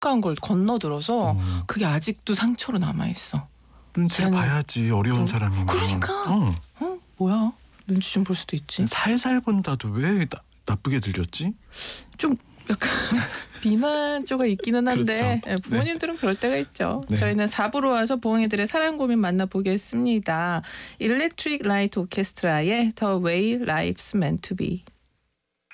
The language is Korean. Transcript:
가까운 걸 건너들어서 그게 아직도 상처로 남아있어. 눈치를 봐야지 어려운 사람이면. 그러니까 뭐야 눈치 좀 볼 수도 있지. 살살 본다도 왜 나쁘게 들렸지? 좀 약간 비난조가 있기는 한데 그렇죠. 부모님들은 그럴 때가 있죠. 네. 저희는 4부로 와서 부엉이들의 사랑 고민 만나보겠습니다. 일렉트릭 라이트 오케스트라의 The Way Life's Meant to Be.